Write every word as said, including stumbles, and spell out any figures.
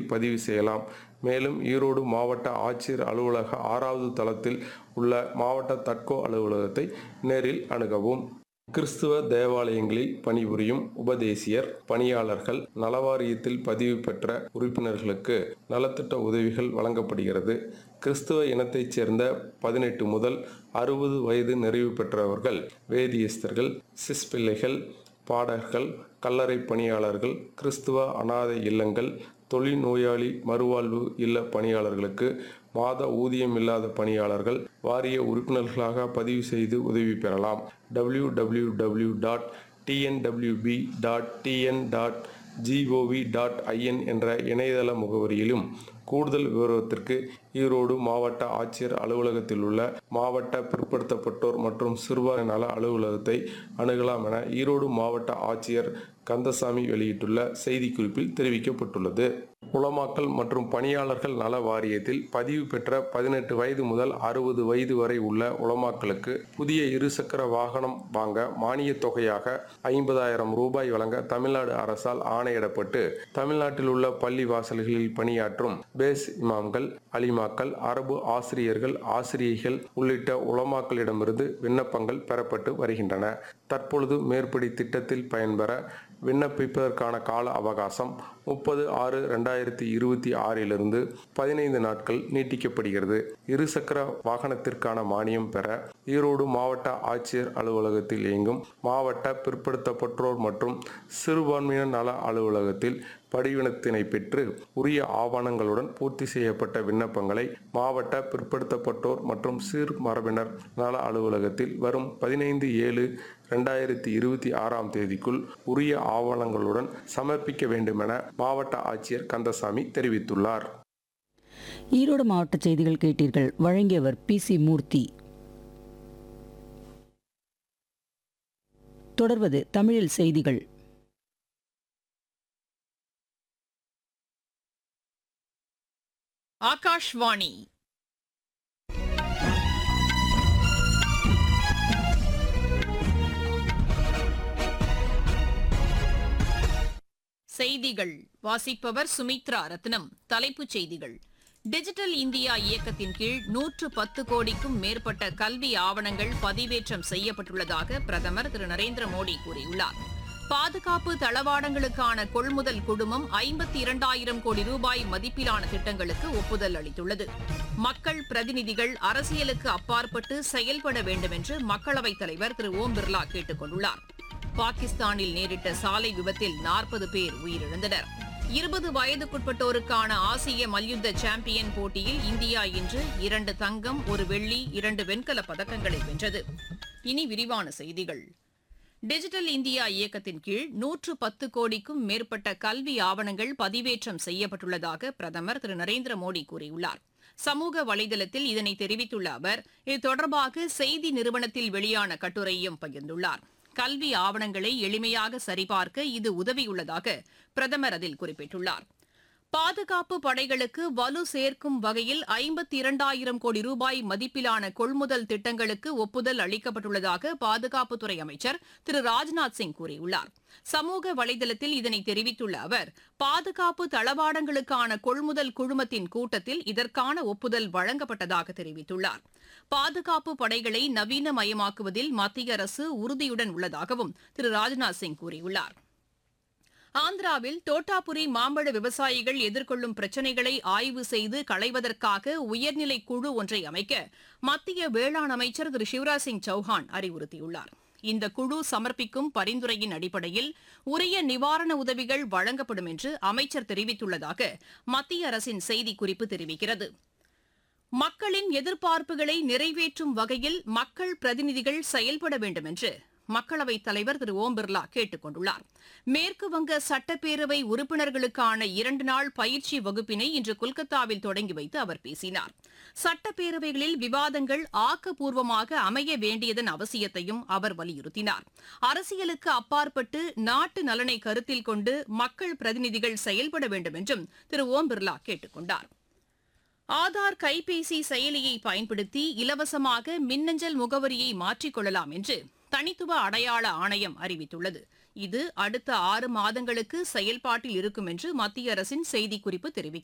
பதிவு செய்யலாம். மேலும் ஈரோடு மாவட்ட ஆட்சியர் அலுவலக ஆறாவது தளத்தில் உள்ள மாவட்ட தட்கோ அலுவலகத்தை நேரில் அணுகவும். கிறிஸ்துவ தேவாலயங்களில் பணிபுரியும் உபதேசியர், பணியாளர்கள், நலவாரியத்தில் பதிவு பெற்ற உறுப்பினர்களுக்கு நலத்திட்ட உதவிகள் வழங்கப்படுகிறது. கிறிஸ்துவ இனத்தைச் சேர்ந்த பதினெட்டு முதல் அறுபது வயது நிறைவு பெற்றவர்கள், வேதியஸ்தர்கள், சிஸ்பிள்ளைகள், பாடகர்கள், கல்லறை பணியாளர்கள், கிறிஸ்துவ அனாதை இல்லங்கள், தொழில் நோயாளி மறுவாழ்வு இல்ல பணியாளர்களுக்கு மாத ஊதியம் இல்லாத பணியாளர்கள் வாரிய உறுப்பினர்களாக பதிவு செய்து உதவி பெறலாம். W W W dot TNWB dot TN dot gov dot IN என்ற இணையதள முகவரியிலும், கூடுதல் விவரத்திற்கு ஈரோடு மாவட்ட ஆட்சியர் அலுவலகத்தில் உள்ள மாவட்ட பிற்படுத்தப்பட்டோர் மற்றும் சிறுபான்மை நல அலுவலகத்தை அணுகலாம் என ஈரோடு மாவட்ட ஆட்சியர் கந்தசாமி வெளியிட்டுள்ள செய்திக்குறிப்பில் தெரிவிக்கப்பட்டுள்ளது. உலமாக்கல் மற்றும் பணியாளர்கள் நல வாரியத்தில் பதிவு பெற்ற பதினெட்டு வயது முதல் அறுபது வயது வரை உள்ள உலமாக்களுக்கு புதிய இருசக்கர வாகனம் வாங்க மானிய தொகையாக ஐம்பதாயிரம் ரூபாய் வழங்க தமிழ்நாடு அரசால் ஆணையிடப்பட்டு, தமிழ்நாட்டில் உள்ள பள்ளி வாசல்களில் பணியாற்றும் பேஸ் இமாம்கள், அலிமாக்கள், அரபு ஆசிரியர்கள், ஆசிரியைகள் உள்ளிட்ட உலமாக்களிடமிருந்து விண்ணப்பங்கள் பெறப்பட்டு வருகின்றன. தற்பொழுது மேற்படி திட்டத்தில் பயன்பெற விண்ணப்பிப்பதற்கான கால அவகாசம் முப்பது ஆறு இரண்டாயிரத்தி இருபத்தி ஆறிலிருந்து பதினைந்து நாட்கள் நீட்டிக்கப்படுகிறது. இருசக்கர வாகனத்திற்கான மானியம் பெற ஈரோடு மாவட்ட ஆட்சியர் அலுவலகத்தில் இயங்கும் மாவட்ட பிற்படுத்தப்பட்டோர் மற்றும் சிறுபான்மையினர் நல அலுவலகத்தில் படிவனத்தினை பெற்று உரிய ஆவணங்களுடன் பூர்த்தி செய்யப்பட்ட விண்ணப்பங்களை மாவட்ட பிற்படுத்தப்பட்டோர் மற்றும் சிறு மரபினர் நல அலுவலகத்தில் வரும் பதினைந்து ஏழு இரண்டாயிரத்தி இருபத்தி ஆறாம் தேதிக்குள் உரிய ஆவணங்களுடன் சமர்ப்பிக்க வேண்டும் என மாவட்ட ஆட்சியர் கந்தசாமி தெரிவித்துள்ளார். ஈரோடு மாவட்ட செய்திகள் கேட்டீர்கள். வழங்கியவர் பி சி மூர்த்தி. தொடர்வது தமிழில் செய்திகள். ஆகாஷ்வாணி. செய்திகள் வாசிப்பவர் சுமித்ரா ரத்னம். தலைப்புச் செய்திகள்: டிஜிட்டல் இந்தியா இயக்கத்தின் கீழ் நூற்று பத்து கோடிக்கும் மேற்பட்ட கல்வி ஆவணங்கள் பதிவேற்றம் செய்யப்பட்டுள்ளதாக பிரதமர் திரு நரேந்திர மோடி கூறியுள்ளார். பாதுகாப்பு தளவாடங்களுக்கான கொள்முதல் குழுமம் ஐம்பத்தி இரண்டாயிரம் கோடி ரூபாய் மதிப்பிலான திட்டங்களுக்கு ஒப்புதல் அளித்துள்ளது. மக்கள் பிரதிநிதிகள் அரசியலுக்கு அப்பாற்பட்டு செயல்பட வேண்டும் என்று மக்களவைத் தலைவர் திரு ஓம் பிர்லா கேட்டுக் கொண்டுள்ளார். பாகிஸ்தானில் நேரிட்ட சாலை விபத்தில் நாற்பது பேர் உயிரிழந்தனர். இருபது வயதுக்குட்பட்டோருக்கான ஆசிய மல்யுத்த சாம்பியன் போட்டியில் இந்தியா இன்று இரண்டு தங்கம், ஒரு வெள்ளி, இரண்டு வெண்கலப் பதக்கங்களை வென்றது. இனி விரிவான செய்திகள். டிஜிட்டல் இந்தியா இயக்கத்தின் கீழ் நூற்று பத்து கோடிக்கும் மேற்பட்ட கல்வி ஆவணங்கள் பதிவேற்றம் செய்யப்பட்டுள்ளதாக பிரதமர் திரு நரேந்திர மோடி கூறியுள்ளார். சமூக வலைதளத்தில் இதனை தெரிவித்துள்ள அவர், இது தொடர்பாக செய்தி நிறுவனத்தில் வெளியான கட்டுரையும் பகிர்ந்துள்ளார். கல்வி ஆவணங்களை எளிமையாக சரிபார்க்க இது உதவியுள்ளதாக பிரதமர் அதில் குறிப்பிட்டுள்ளார். பாதுகாப்பு படைகளுக்கு வலு சேர்க்கும் வகையில் ஐம்பத்தி இரண்டாயிரம் கோடி ரூபாய் மதிப்பிலான கொள்முதல் திட்டங்களுக்கு ஒப்புதல் அளிக்கப்பட்டுள்ளதாக பாதுகாப்புத்துறை அமைச்சர் திரு ராஜ்நாத் சிங் கூறியுள்ளார். சமூக வலைதளத்தில் இதனை தெரிவித்துள்ள அவர், பாதுகாப்பு தளவாடங்களுக்கான கொள்முதல் குழுமத்தின் கூட்டத்தில் இதற்கான ஒப்புதல் வழங்கப்பட்டதாக தெரிவித்துள்ளார். பாதுகாப்பு படைகளை நவீனமயமாக்குவதில் மத்திய அரசு உறுதியுடன் உள்ளதாகவும் திரு ராஜ்நாத் சிங் கூறியுள்ளார். ஆந்திராவில் தோட்டாபுரி மாம்பழ விவசாயிகள் எதிர்கொள்ளும் பிரச்சினைகளை ஆய்வு செய்து களைவதற்காக உயர்நிலை குழு ஒன்றை அமைக்க மத்திய வேளாண் அமைச்சர் திரு சிவராஜ் சிங் சௌஹான் அறிவுறுத்தியுள்ளார். இந்த குழு சமர்ப்பிக்கும் பரிந்துரையின் அடிப்படையில் உரிய நிவாரண உதவிகள் வழங்கப்படும் என்று அமைச்சர் தெரிவித்துள்ளதாக மத்திய அரசின் செய்திக்குறிப்பு தெரிவிக்கிறது. மக்களின் எதிர்பார்ப்புகளை நிறைவேற்றும் வகையில் மக்கள் பிரதிநிதிகள் செயல்பட வேண்டும் என்று மக்களவைத் தலைவர் திரு ஓம் பிர்லா கேட்டுக் கொண்டுள்ளார். மேற்குவங்க சட்டப்பேரவை உறுப்பினர்களுக்கான இரண்டு நாள் பயிற்சி வகுப்பினை இன்று கொல்கத்தாவில் தொடங்கி வைத்து அவர் பேசினார். சட்டப்பேரவைகளில் விவாதங்கள் ஆக்கப்பூர்வமாக அமைய வேண்டியதன் அவசியத்தையும் அவர் வலியுறுத்தினார். அரசியலுக்கு அப்பாற்பட்டு நாட்டு நலனை கருத்தில் கொண்டு மக்கள் பிரதிநிதிகள் செயல்பட வேண்டும் என்றும் திரு ஓம் பிர்லா கேட்டுக் கொண்டார். ஆதார் கைபேசி செயலியை பயன்படுத்தி இலவசமாக மின்னஞ்சல் முகவரியை மாற்றிக்கொள்ளலாம் என்று தனித்துவ அடையாள ஆணையம் அறிவித்துள்ளது. இது அடுத்த ஆறு மாதங்களுக்கு செயல்பாட்டில் இருக்கும் என்று மத்திய அரசின் செய்திக்குறிப்பு தெரிவிக்கிறது.